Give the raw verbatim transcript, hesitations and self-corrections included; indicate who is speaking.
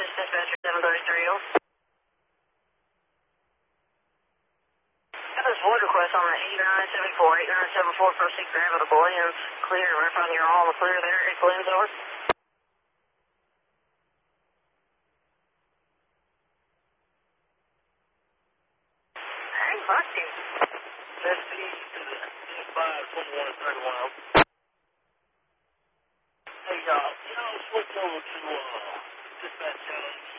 Speaker 1: is dispatcher seven thirty-three. Got this void request on the eight nine seven four, eight nine seven four, proceed gravitable ends. Clear, right from you're all in the clear there. It blends over. Hey, fuck you.
Speaker 2: fifty to the five twenty-one thirty-one. Hey, y'all, you know, switch over to uh, dispatch channel